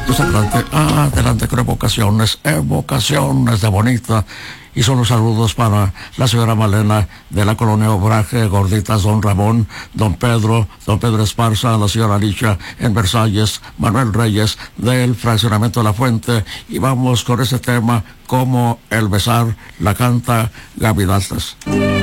Pues adelante, adelante con evocaciones de bonita. Y son los saludos para la señora Malena de la colonia Obraje, Gorditas, don Ramón, don Pedro Esparza, la señora Alicia en Versalles, Manuel Reyes del fraccionamiento de La Fuente. Y vamos con ese tema, Como el besar, la canta Gaby Daltas.